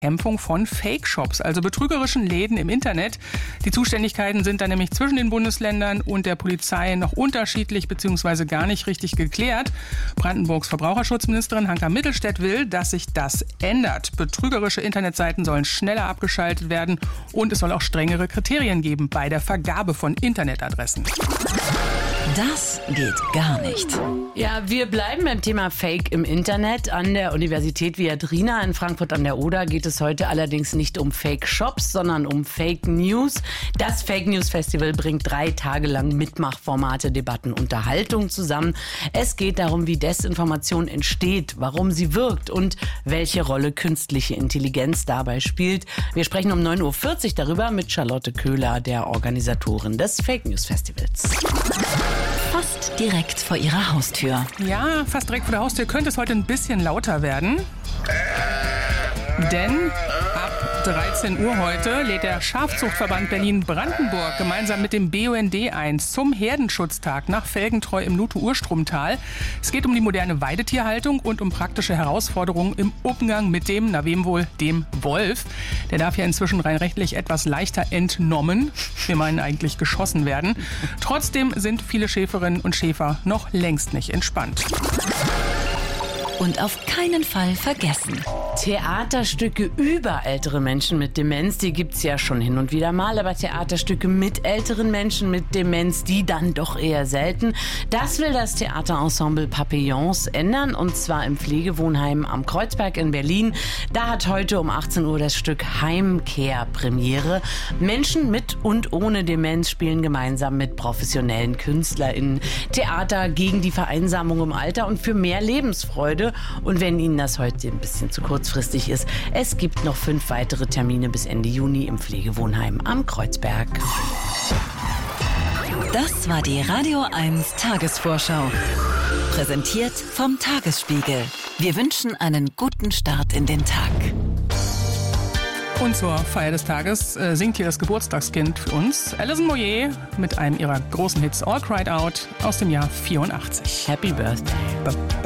Bekämpfung von Fake-Shops, also betrügerischen Läden im Internet. Die Zuständigkeiten sind dann nämlich zwischen den Bundesländern und der Polizei noch unterschiedlich bzw. gar nicht richtig geklärt. Brandenburgs Verbraucherschutzministerin Hanka Mittelstädt will, dass sich das ändert. Betrügerische Internetseiten sollen schneller abgeschaltet werden und es soll auch strengere Kriterien geben bei der Vergabe von Internetadressen. Das geht gar nicht. Ja, wir bleiben beim Thema Fake im Internet. An der Universität Viadrina in Frankfurt an der Oder geht es heute allerdings nicht um Fake-Shops, sondern um Fake News. Das Fake News Festival bringt 3 Tage lang Mitmachformate, Debatten, Unterhaltung zusammen. Es geht darum, wie Desinformation entsteht, warum sie wirkt und welche Rolle künstliche Intelligenz dabei spielt. Wir sprechen um 9.40 Uhr darüber mit Charlotte Köhler, der Organisatorin des Fake News Festivals. Fast direkt vor ihrer Haustür. Ja, fast direkt vor der Haustür könnte es heute ein bisschen lauter werden. Denn ab 13 Uhr heute lädt der Schafzuchtverband Berlin-Brandenburg gemeinsam mit dem BUND ein zum Herdenschutztag nach Felgentreu im Luto-Urstromtal. Es geht um die moderne Weidetierhaltung und um praktische Herausforderungen im Umgang mit dem, na wem wohl, dem Wolf. Der darf ja inzwischen rein rechtlich etwas leichter entnommen. Wir meinen eigentlich geschossen werden. Trotzdem sind viele Schäferinnen und Schäfer noch längst nicht entspannt. Und auf keinen Fall vergessen. Theaterstücke über ältere Menschen mit Demenz, die gibt's ja schon hin und wieder mal, aber Theaterstücke mit älteren Menschen mit Demenz, die dann doch eher selten. Das will das Theaterensemble Papillons ändern, und zwar im Pflegewohnheim am Kreuzberg in Berlin. Da hat heute um 18 Uhr das Stück Heimkehr Premiere. Menschen mit und ohne Demenz spielen gemeinsam mit professionellen KünstlerInnen Theater gegen die Vereinsamung im Alter und für mehr Lebensfreude. Und wenn Ihnen das heute ein bisschen zu kurzfristig ist, es gibt noch 5 weitere Termine bis Ende Juni im Pflegewohnheim am Kreuzberg. Das war die Radio 1 Tagesvorschau. Präsentiert vom Tagesspiegel. Wir wünschen einen guten Start in den Tag. Und zur Feier des Tages singt hier das Geburtstagskind für uns, Alison Moyet, mit einem ihrer großen Hits All Cried Out aus dem Jahr 84. Happy Birthday.